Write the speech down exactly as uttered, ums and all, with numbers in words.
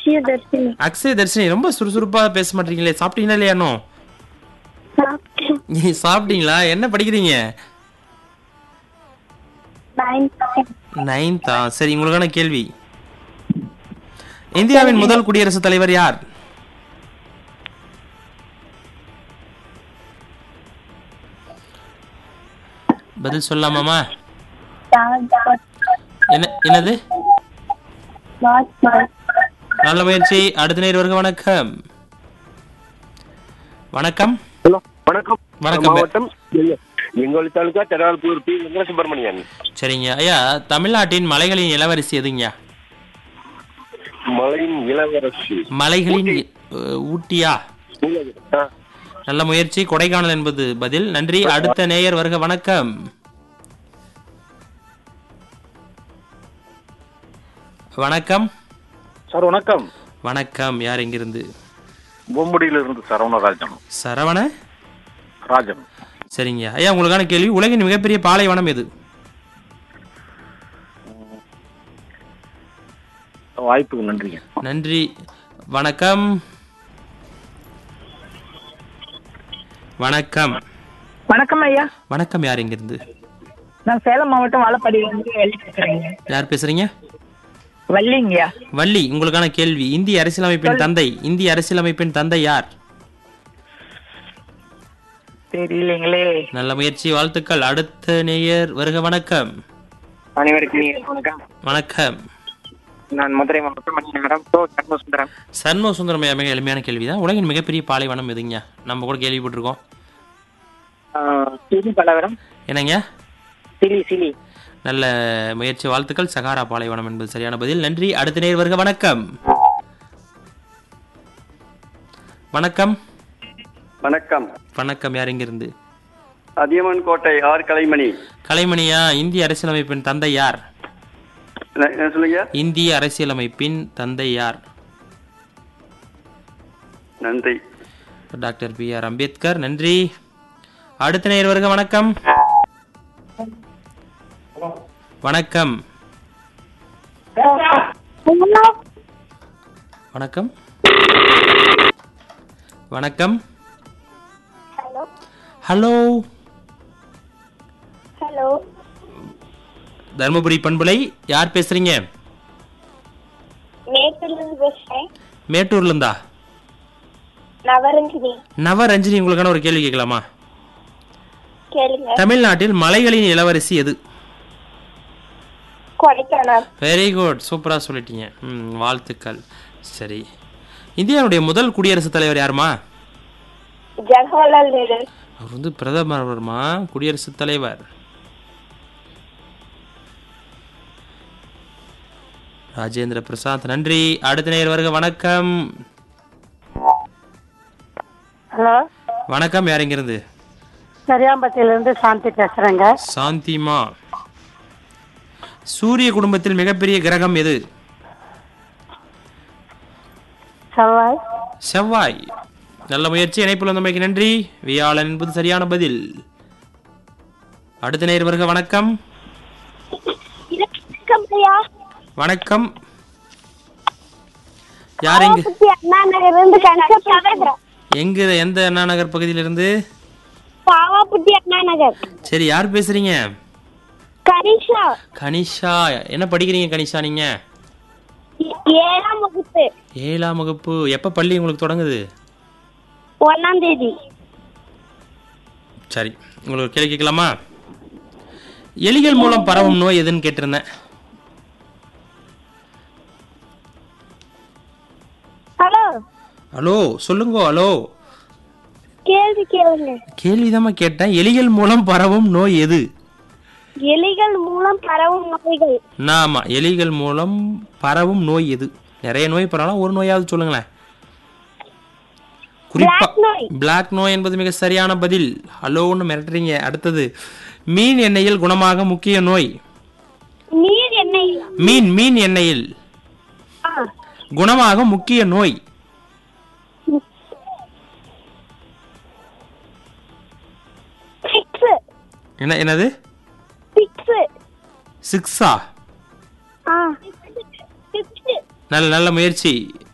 அக்ஷய தர்ஷினி. அக்ஷய தர்ஷினி ரொம்ப சுறுசுறுப்பா பேச மாட்டீங்களே. சாப்பிட்டீங்களா இல்லையா இன்னும்? சாப்பிட்டேன். சாப்பிட்டீங்களா? என்ன படிக்கிறீங்க? நைன்த். நைன்த்தா? சரி, உங்களுக்கான கேள்வி. இந்தியாவின் முதல் குடியரசுத் தலைவர் யார்? பதில் சொல்லலாமாமா? என்ன என்னது? நல்ல முயற்சி. அடுத்த நேர் வருக. வணக்கம். வணக்கம். ஹலோ, வணக்கம். வணக்கம். மாவட்டம் எங்கள் தாலுகா தெரால்பூர் பி வெங்கட சுப்பிரமணியன். சரிங்க ஐயா, தமிழ்நாட்டின் மலைகளின் இளவரசி எதுங்க? மலையின் இளவரசி மலைகளின் அஹ், ஊட்டியா? ஆ, நல்ல முயற்சி. கொடைக்கானல் என்பது பதில். நன்றி. அடுத்த நேயர் வருக. வணக்கம். வணக்கம். சார் வணக்கம். வணக்கம். யார் எங்கிருந்து? பொம்படியிலிருந்து சரவணராஜன். சரவண ராஜன். சரிங்க ஐயா, உங்களுக்கான கேள்வி. உலகின் மிகப்பெரிய பாலைவனம் எது? வாய்ப்புக்கு நன்றிங்க. நன்றி. வணக்கம். வணக்கம். வணக்கம் ஐயா. வணக்கம். யார் எங்கிருந்து? நான் சேலம் மாவட்டம் வாழப்பாடியிலிருந்து வள்ளி பேசுறேங்க. யார் பேசுறீங்க? வள்ளிங்கய்யா. வள்ளி, உங்களுக்கான கேள்வி. இந்திய அரசியலமைப்பின் தந்தை இந்திய அரசியலமைப்பின் தந்தை யார்? தெரியலீங்களே. நல்ல முயற்சி, வாழ்த்துக்கள். அடுத்த நேயர் வருக. வணக்கம். அனைவருக்கும் வணக்கம். வணக்கம். நான் மதுரை மாவட்டம் மணிநகரம் தோ சண்முகசுந்தரம். சண்முக சுந்தரம். மிக எளிமையான கேள்விதான். உலகின் மிகப்பெரிய பாலைவனம் எதுங்க? நம்ம கூட கேள்விப்பட்டிருக்கோம். சிலி பலவரம். என்னங்க? Chile Chile. நல்ல முயற்சி, வாழ்த்துக்கள். சகாரா பாலைவனம் என்பது சரியான பதில். நன்றி. அடுத்த நேர் வருக. வணக்கம். வணக்கம். வணக்கம். வணக்கம். யார் எங்கிருந்து? அதியமான் கோட்டை ஆர் கலைமணி. கலைமணியா? இந்திய அரசியலமைப்பின் தந்தை யார்? என்ன என்ன சொல்லுங்க? இந்திய அரசியலமைப்பின் தந்தை யார்? நன்றி. Doctor B R Ambedkar. நன்றி. அடுத்த நேர் வருக. வணக்கம். வணக்கம். வணக்கம். வணக்கம். ஹலோ. ஹலோ. தர்மபுரி பண்புலை. யார் பேசுறீங்க? மேட்டூர்ல இருந்து பேசுறேன். மேட்டூர்ல இருந்தா? நவரஞ்சினி. நவரஞ்சினி, உங்களுக்கான ஒரு கேள்வி கேட்கலாமா? கேளுங்க. தமிழ்நாட்டில் மலைகளின் இளவரசி எது? கொடைக்கானல். வெரி குட், சூப்பரா சொல்லிட்டீங்க. ம், வாழ்த்துக்கள். சரி, இந்தியாவுடைய முதல் குடியரசுத் தலைவர் யாருமா? ஜவஹர்லால் நேரு. அவர் வந்து பிரதமர்மா, குடியரசுத் தலைவர். ராஜேந்திர பிரசாத். நன்றி. அடுத்த நேயர் வருக. வணக்கம். ஹலோ. வணக்கம். யார் எங்கிருந்து? சரியாம்பட்டியிலிருந்து சாந்தி பேசுறேங்க. சாந்திமா. சூரிய குடும்பத்தில் மிகப்பெரிய கிரகம் எது? செவ்வாய். செவ்வாய். நல்ல முயற்சி. இணைப்பில் வந்தமைக்கு நன்றி. வியாழன் என்பது சரியான பதில். அடுத்த நேயர் வருக. வணக்கம். வணக்கம். யார் எங்க? அண்ணா நகர்ல இருந்து கணேசா பேசுறேன். எங்க? எந்த அண்ணா நகர் பகுதியிலிருந்து? பாவாப்புட்டி அண்ணா நகர். சரி, யார் பேசுறீங்க? கனிஷா. கனிஷா. என்ன படிக்கிறீங்க கனிஷா நீங்க? ஏழாம் வகுப்பு. ஏழாம் வகுப்பு. எப்ப பள்ளி உங்களுக்கு தொடங்குது? ஒன்னாம் தேதி. சரி, உங்களுக்கு கேள்வி கேட்கலாமா? எலிகள் மூலம் பரவும் நோய் எதுன்னு கேட்டிருந்தேன். ஹலோ. ஹலோ, சொல்லுங்க. ஹலோ. கேள்வி கேளுங்க. கேள்விதாம்மா கேட்டேன். எலிகள் மூலம் பரவும் நோய் எது? எலிகள் மூலம் பரவும் நோய்கள். ஆமா, எலிகள் மூலம் பரவும் நோய் எது? நிறைய நோய் பரவலாம், ஒரு நோயாவது சொல்லுங்களேன். குறிப்பா பிளாக் நோய் என்பது மிக சரியான பதில். ஹலோன்னு மிரட்டுறீங்க. அடுத்தது, மீன் எண்ணெயில் குணமாக முக்கிய நோய். நீர் எண்ணெய். மீன் மீன் எண்ணெயில் குணமாக முக்கிய நோய். என்ன என்னது? சிக்ஸா? நல்ல நல்ல முயற்சி.